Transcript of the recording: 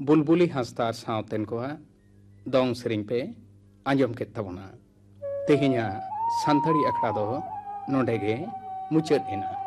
बुलबुली हंसदा सावतेन को दंग सेरिंग पे आंजम के तबना तेहिया संथाड़ी अखड़ा दो नोडे गे मुचाद एना।